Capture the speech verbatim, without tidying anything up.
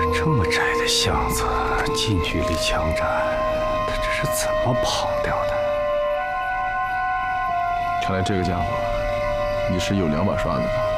这么窄的巷子，近距离枪战，他这是怎么跑掉的？ 看来这个家伙也是有两把刷子的。